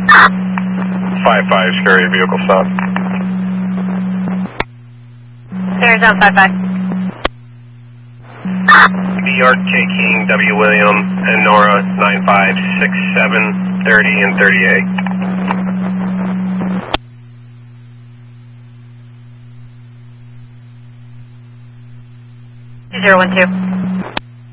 5-5, scurry vehicle stop. Arizona 5-5. BRK King, W. William, and Nora 95, 67, 30, and 38. 2012.